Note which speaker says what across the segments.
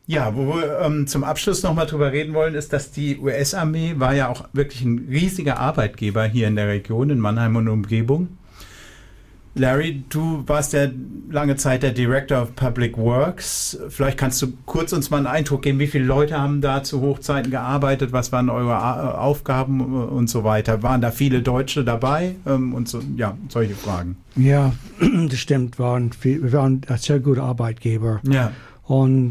Speaker 1: Ja, wo wir zum Abschluss nochmal drüber reden wollen, ist, dass die US-Armee war ja auch wirklich ein riesiger Arbeitgeber hier in der Region, in Mannheim und Umgebung. Larry, du warst ja lange Zeit der Director of Public Works. Vielleicht kannst du kurz uns mal einen Eindruck geben, wie viele Leute haben da zu Hochzeiten gearbeitet, was waren eure Aufgaben und so weiter. Waren da viele Deutsche dabei und so, ja, solche Fragen.
Speaker 2: Ja, das stimmt, wir waren ein sehr guter Arbeitgeber.
Speaker 1: Ja.
Speaker 2: Und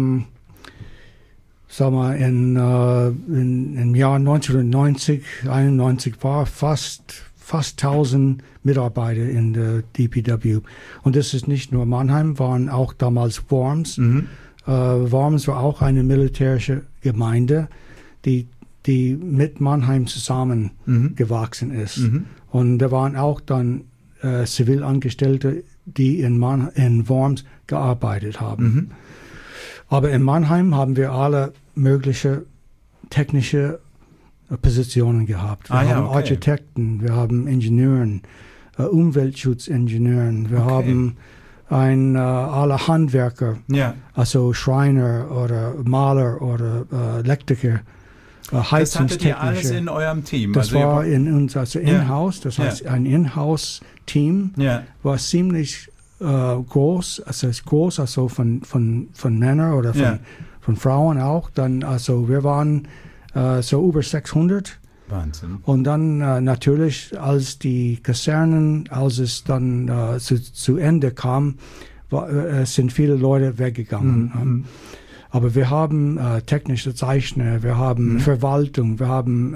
Speaker 2: sag mal, im Jahr 1990, 91 war fast 1000 Mitarbeiter in der DPW. Und das ist nicht nur Mannheim, waren auch damals Worms. Mhm. Worms war auch eine militärische Gemeinde, die mit Mannheim zusammen gewachsen ist. Mhm. Und da waren auch dann Zivilangestellte, die in Worms gearbeitet haben. Mhm. Aber in Mannheim haben wir alle mögliche technische Positionen gehabt. Wir haben Architekten, wir haben Ingenieuren, Umweltschutzingenieuren, wir haben alle Handwerker, also Schreiner oder Maler oder Elektriker, Heizungstechniker.
Speaker 1: Das hattet ihr alles in eurem Team?
Speaker 2: Das war in uns, also in-house, das heißt ein In-house-Team, war ziemlich groß, also von Männern oder von Frauen auch. Dann, also wir waren so über 600.
Speaker 1: Wahnsinn.
Speaker 2: Und dann natürlich, als die Kasernen, als es dann zu Ende kam, sind viele Leute weggegangen. Mhm. Aber wir haben technische Zeichner, wir haben Verwaltung, wir haben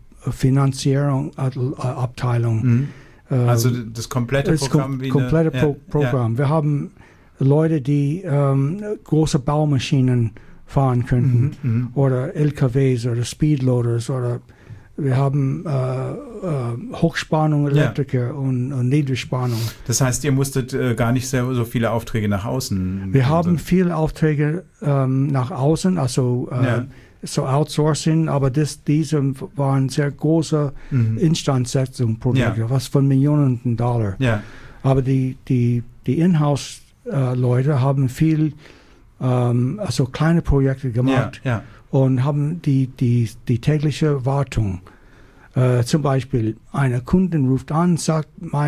Speaker 2: Finanzierungsabteilung.
Speaker 1: Also das komplette Programm?
Speaker 2: Programm. Wir haben Leute, die große Baumaschinen fahren könnten oder LKWs oder Speedloaders oder wir haben Hochspannung Elektriker und Niedrigspannung.
Speaker 1: Das heißt, ihr musstet gar nicht so viele Aufträge nach außen?
Speaker 2: Wir haben viele Aufträge nach außen, also so Outsourcing, aber diese waren sehr große Instandsetzungsprojekte, was von Millionen Dollar. Ja. Aber die Inhouse-Leute haben viel also kleine Projekte gemacht und haben die tägliche Wartung. Zum Beispiel, eine Kundin ruft an, sagt,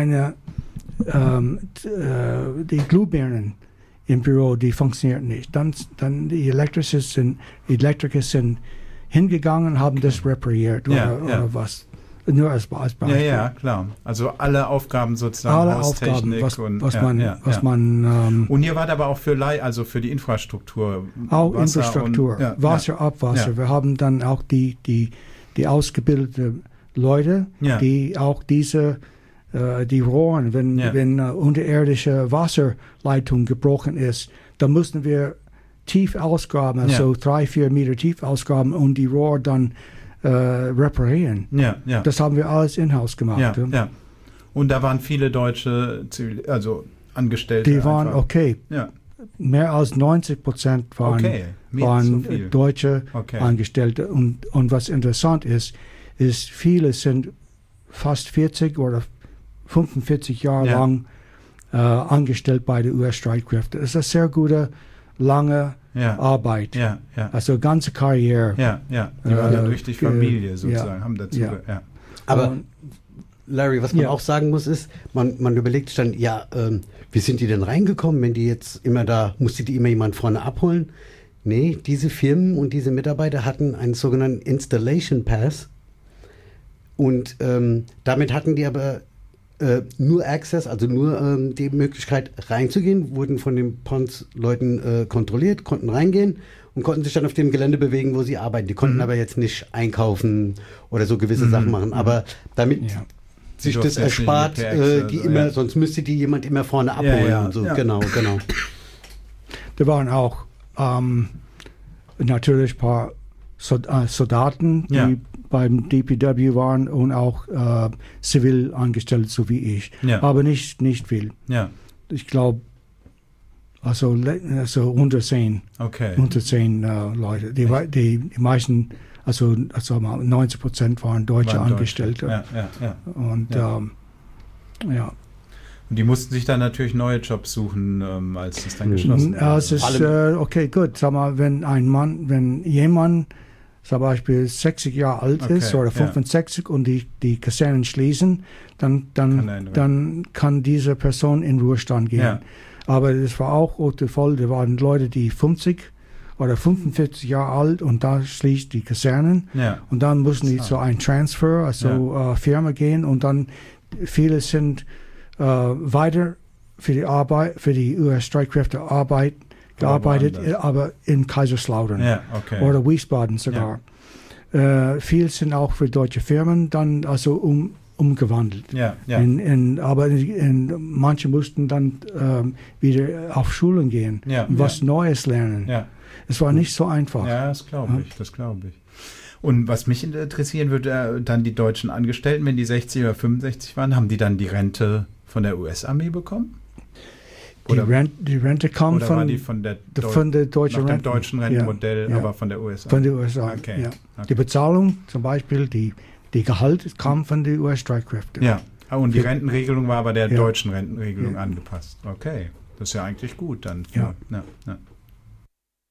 Speaker 2: die Glühbirnen im Büro, die funktionieren nicht. Dann die Elektriker sind hingegangen, haben das repariert oder was. Nur als Beispiel.
Speaker 1: Ja, klar. Also alle Aufgaben sozusagen,
Speaker 2: alle
Speaker 1: Haustechnik
Speaker 2: Aufgaben, was man
Speaker 1: und ihr wart aber auch für die Infrastruktur.
Speaker 2: Auch Wasser Infrastruktur, Wasser, Abwasser. Ja. Wir haben dann auch die ausgebildeten Leute, die auch die Rohren, wenn unterirdische Wasserleitung gebrochen ist, dann mussten wir tief ausgraben, also 3-4 Meter tief ausgraben und die Rohr dann reparieren. Ja. Das haben wir alles in-house gemacht.
Speaker 1: Ja. Und da waren viele deutsche Angestellte.
Speaker 2: Die waren okay. Ja. Mehr als 90% waren deutsche Angestellte. Und was interessant ist, viele sind fast 40 oder 45 Jahre lang angestellt bei den US-Streitkräften. Das ist eine sehr gute, lange Arbeit. Ja. Also ganze Karriere.
Speaker 1: Ja. Die waren dann richtig Familie sozusagen, haben dazu. Ja.
Speaker 3: Aber Larry, was man auch sagen muss, ist, man überlegt sich dann, wie sind die denn reingekommen, wenn die jetzt musste die immer jemand vorne abholen? Nee, diese Firmen und diese Mitarbeiter hatten einen sogenannten Installation Pass und damit hatten die aber nur Access, also nur die Möglichkeit reinzugehen, wurden von den Pons-Leuten kontrolliert, konnten reingehen und konnten sich dann auf dem Gelände bewegen, wo sie arbeiten. Die konnten aber jetzt nicht einkaufen oder so gewisse Sachen machen, aber damit sich das erspart, sonst müsste die jemand immer vorne abholen und so. Genau.
Speaker 2: Da waren auch natürlich ein paar Soldaten, die beim DPW waren und auch Zivilangestellte, so wie ich. Ja. Aber nicht viel. Ja. Ich glaube, also unter 10. Okay. Unter 10 Leute. Die meisten, also 90% waren deutsche Angestellte. Ja. Und
Speaker 1: Und die mussten sich dann natürlich neue Jobs suchen, als das dann geschlossen wurde.
Speaker 2: Ja, es ist, okay, gut. Sag mal, wenn jemand zum Beispiel 60 Jahre alt ist oder 65 und die Kasernen schließen, dann kann diese Person in Ruhestand gehen.
Speaker 1: Ja.
Speaker 2: Aber das war auch der Fall, da waren Leute, die 50 oder 45 Jahre alt und da schließt die Kasernen und dann müssen die zu einem Transfer, also Firma gehen und dann viele sind weiter für die Arbeit, für die US-Streitkräfte gearbeitet, aber in Kaiserslautern oder Wiesbaden sogar. Viele sind auch für deutsche Firmen dann also umgewandelt. Aber manche mussten dann wieder auf Schulen gehen und was Neues lernen. Es war nicht so einfach.
Speaker 1: Ja, das glaube ich. Und was mich interessieren würde, dann die deutschen Angestellten, wenn die 60 oder 65 waren, haben die dann die Rente von der US-Armee bekommen?
Speaker 2: Die Rente kam
Speaker 1: von der deutschen Rente, dem deutschen Rentenmodell, aber von der USA.
Speaker 2: Von der USA,
Speaker 1: Okay.
Speaker 2: Die Bezahlung, zum Beispiel, die Gehalt kam von den US-Streitkräften.
Speaker 1: Ja, und die Rentenregelung war aber der deutschen Rentenregelung angepasst. Okay, das ist ja eigentlich gut dann.